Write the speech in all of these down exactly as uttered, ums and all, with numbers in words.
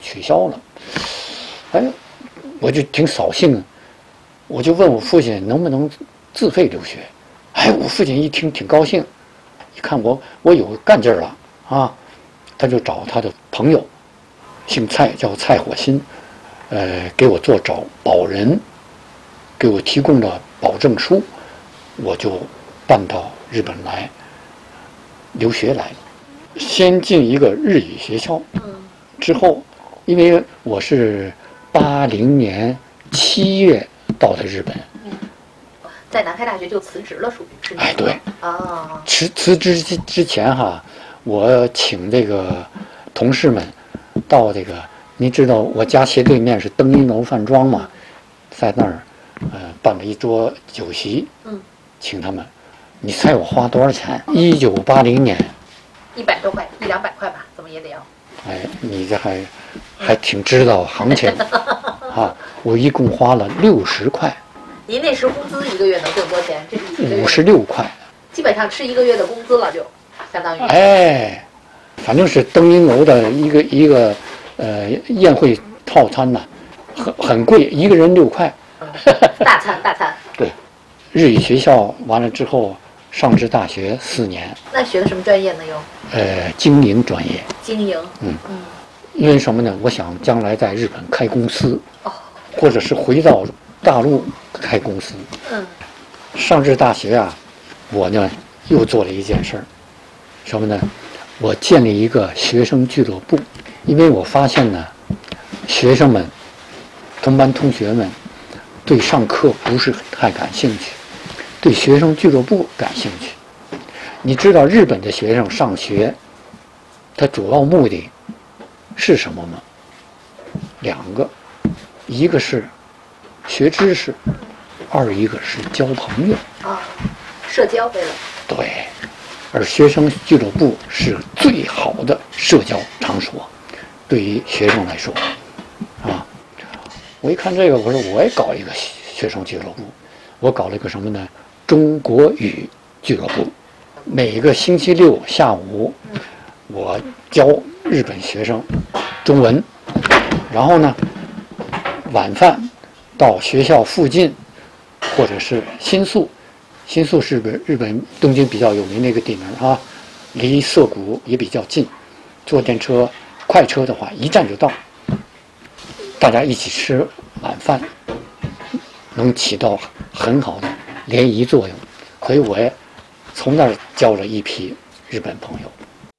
取消了。哎，我就挺扫兴，我就问我父亲能不能自费留学。哎，我父亲一听挺高兴，一看我我有干劲儿了啊，他就找他的朋友，姓蔡叫蔡火新，呃，给我做找保人，给我提供了保证书，我就办到日本来留学来了。先进一个日语学校，之后，因为我是八零年七月到的日本。 在南开大学就辞职了，属于是哎，对啊。 辞辞职之之前哈，我请这个同事们到这个，您知道我家斜对面是登音楼饭庄嘛，在那儿呃办了一桌酒席， 嗯， 请他们。你猜我花多少钱？一九八零年， 一百多块，一两百块吧，怎么也得要。 哎，你这还还挺知道行情啊！我一共花了六十块。 您那时工资一个月能挣多少钱？这五十六块， 基本上吃一个月的工资了，就相当于。 哎，反正是登音楼的一个一个呃宴会套餐呐、啊，很很贵，一个人六块。 嗯、大餐大餐。 对，日语学校完了之后，上智大学四年。 那学的什么专业呢？又？ 呃，经营专业。 经营。 嗯嗯。因为什么呢？我想将来在日本开公司， 哦， 或者是回到大陆开公司。 嗯， 上智大学啊，我呢又做了一件事儿，什么呢？我建立一个学生俱乐部，因为我发现呢，学生们、同班同学们对上课不是太感兴趣，对学生俱乐部感兴趣。你知道日本的学生上学，他主要目的是什么吗？两个，一个是学知识，二一个是交朋友啊，社交为了。 对，而学生俱乐部是最好的社交场所，对于学生来说，啊，我一看这个，我说我也搞一个学生俱乐部，我搞了一个什么呢？中国语俱乐部，每个星期六下午，我教日本学生中文，然后呢，晚饭到学校附近，或者是新宿，新宿是日本东京比较有名的一个地名啊，离涩谷也比较近，坐电车、快车的话一站就到。大家一起吃晚饭，能起到很好的联谊作用，所以我也从那儿交了一批日本朋友。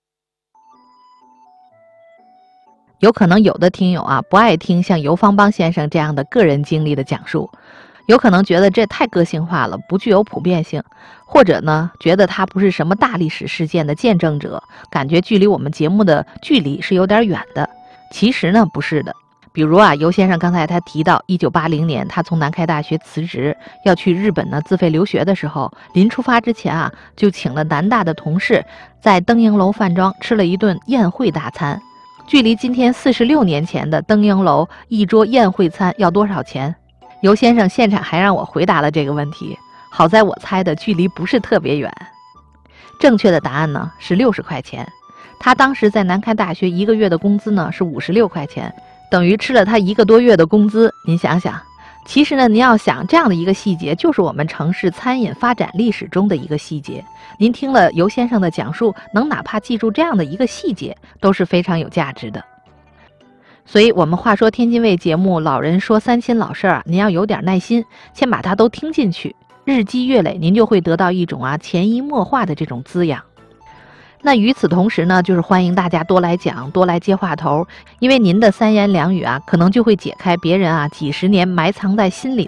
有可能有的听友啊不爱听像游芳邦先生这样的个人经历的讲述，有可能觉得这太个性化了，不具有普遍性，或者呢觉得他不是什么大历史事件的见证者，感觉距离我们节目的距离是有点远的。其实呢不是的，比如啊游先生刚才他提到一九八零年他从南开大学辞职要去日本呢自费留学的时候，临出发之前啊就请了南大的同事在登营楼饭庄吃了一顿宴会大餐。距离今天四十六年前的登营楼一桌宴会餐要多少钱？游先生现场还让我回答了这个问题，好在我猜的距离不是特别远。正确的答案呢是六十块钱。他当时在南开大学一个月的工资呢是五十六块钱，等于吃了他一个多月的工资。您想想，其实呢您要想这样的一个细节，就是我们城市餐饮发展历史中的一个细节。您听了游先生的讲述，能哪怕记住这样的一个细节，都是非常有价值的。所以我们话说天津卫节目老人说三亲老事儿啊，您要有点耐心，先把它都听进去，日积月累，您就会得到一种啊潜移默化的这种滋养。那与此同时呢，就是欢迎大家多来讲，多来接话头，因为您的三言两语啊，可能就会解开别人啊几十年埋藏在心里